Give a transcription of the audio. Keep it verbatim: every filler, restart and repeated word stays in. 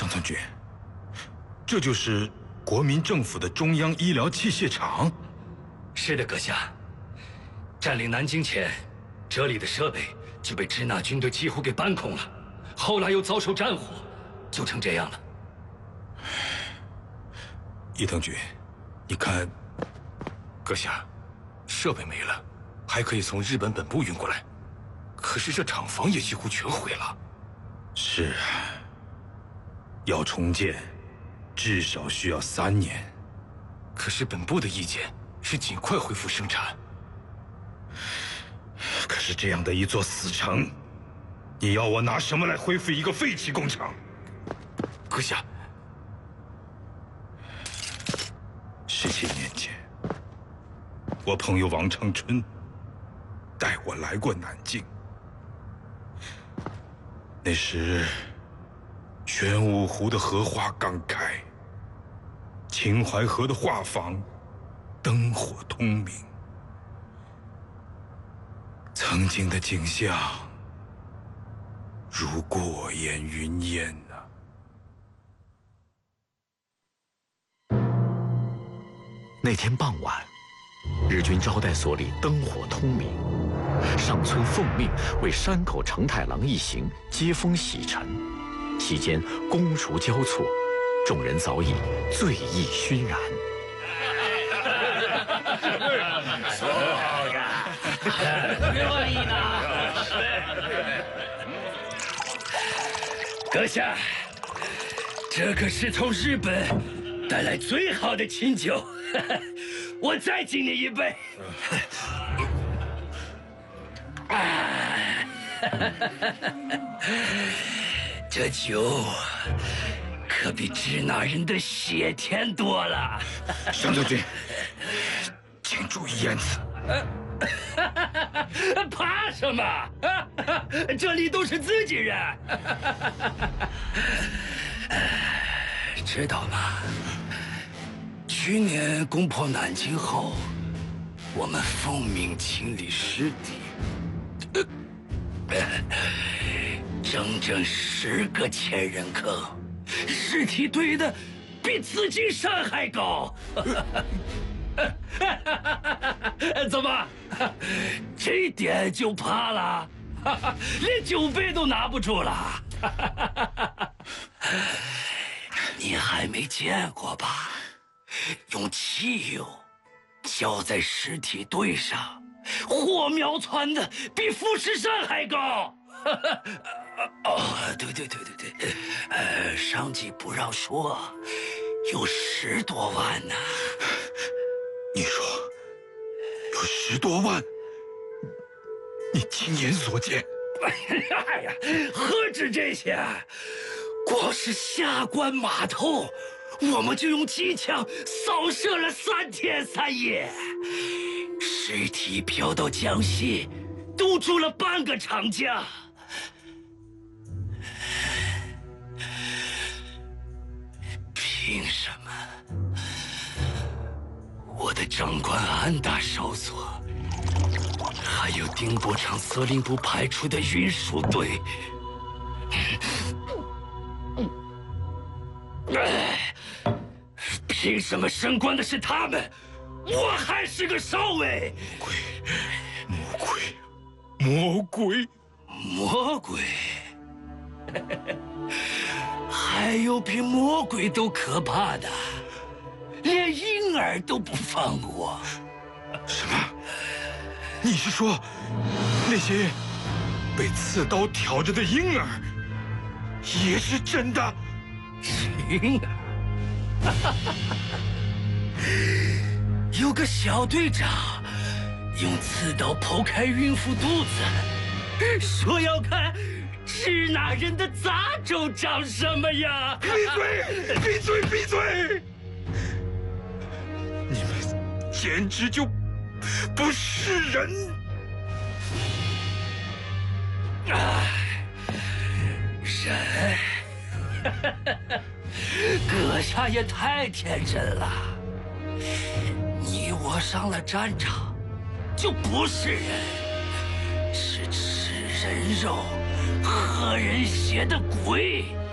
上将军，这就是国民政府的中央医疗器械厂？ 是的，阁下。占领南京前，这里的设备就被支那军队几乎给搬空了，后来又遭受战火，就成这样了。 伊藤君，你看， 阁下，设备没了，还可以从日本本部运过来，可是这厂房也几乎全毁了。 是啊，要重建，至少需要三年。 可是本部的意见是尽快恢复生产。 可是这样的一座死城，你要我拿什么来恢复一个废弃工厂？ 阁下， 十七年前，我朋友王长春带我来过南京。那时，玄武湖的荷花刚开，秦淮河的画舫灯火通明，曾经的景象如过眼云烟呐、 啊。那天傍晚，日军招待所里灯火通明，上村奉命为山口承太郎一行接风洗尘，期间觥筹交错，众人早已醉意熏然。 そうか。これはいいな。 阁下，这可是从日本带来最好的清酒，我再敬你一杯。这酒可比支那人的血甜多了。 上将军，请注意言辞。 怕什么？这里都是自己人。知道吗？去年攻破南京后，我们奉命清理尸体，整整十个千人坑，尸体堆的比紫金山还高。怎么，这点就怕了？连酒杯都拿不住了？你还没见过吧？用汽油浇在尸体堆上，火苗窜的比富士山还高。哦，对对对对对，呃，上级不让说，有十多万呢。 你说有十多万？你亲眼所见？ 哎呀，何止这些，光是下关码头，我们就用机枪扫射了三天三夜，尸体飘到江西，堵住了半个长江。凭什么？我的长官安大少佐，还有丁伯昌司令部派出的运输队，凭什么升官的是他们，我还是个少尉？ 魔鬼，魔鬼， 魔鬼，魔鬼，还有比魔鬼都可怕的。连婴儿都不放过。 什么？你是说那些被刺刀挑着的婴儿也是真的？ 婴儿？有个小队长用刺刀剖开孕妇肚子，说要看支那人的杂种长什么样。 闭嘴！闭嘴！闭嘴！你们简直就不是人！ 哎，人，阁下也太天真了。你我上了战场，就不是人，是吃人肉、喝人血的鬼。